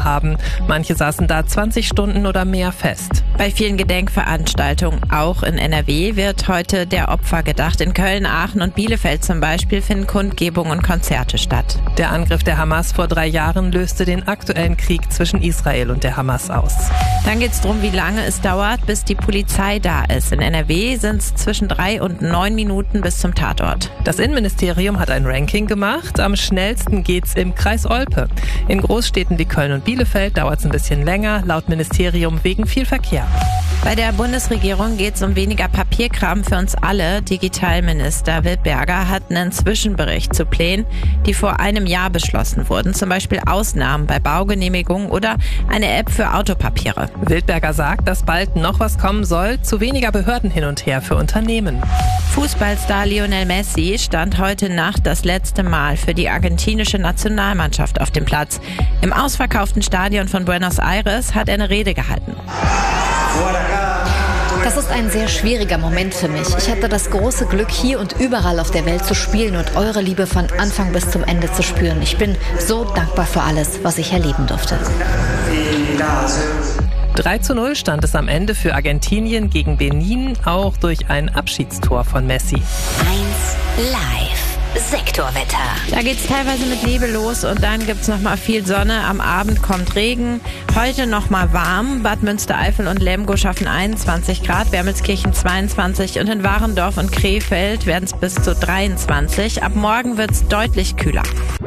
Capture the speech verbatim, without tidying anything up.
zu haben. Manche saßen da zwanzig Stunden oder mehr fest. Bei vielen Gedenkveranstaltungen, auch in N R W, wird heute der Opfer gedacht. In Köln, Aachen und Bielefeld zum Beispiel finden Kundgebungen und Konzerte statt. Der Angriff der Hamas vor drei Jahren löste den aktuellen Krieg zwischen Israel und der Hamas aus. Dann geht es darum, wie lange es dauert, bis die Polizei da ist. In N R W sind es zwischen drei und neun Minuten bis zum Tatort. Das Innenministerium hat ein Ranking gemacht. Am schnellsten geht's im Kreis Olpe. In Großstädten wie Köln und Bielefeld dauert es ein bisschen länger, laut Ministerium wegen viel Verkehr. Bei der Bundesregierung geht es um weniger Papierkram für uns alle. Digitalminister Wildberger hat einen Zwischenbericht zu Plänen, die vor einem Jahr beschlossen wurden. Zum Beispiel Ausnahmen bei Baugenehmigungen oder eine App für Autopapiere. Wildberger sagt, dass bald noch was kommen soll, zu weniger Behörden hin und her für Unternehmen. Fußballstar Lionel Messi stand heute Nacht das letzte Mal für die argentinische Nationalmannschaft auf dem Platz. Im ausverkauften Stadion von Buenos Aires hat er eine Rede gehalten. Das ist ein sehr schwieriger Moment für mich. Ich hatte das große Glück, hier und überall auf der Welt zu spielen und eure Liebe von Anfang bis zum Ende zu spüren. Ich bin so dankbar für alles, was ich erleben durfte. drei zu null stand es am Ende für Argentinien gegen Benin, auch durch ein Abschiedstor von Messi. eins live. Sektorwetter. Da geht's teilweise mit Nebel los und dann gibt's noch mal viel Sonne. Am Abend kommt Regen. Heute noch mal warm. Bad Münstereifel und Lemgo schaffen einundzwanzig Grad, Wermelskirchen zweiundzwanzig und in Warendorf und Krefeld werden es bis zu dreiundzwanzig. Ab morgen wird's deutlich kühler.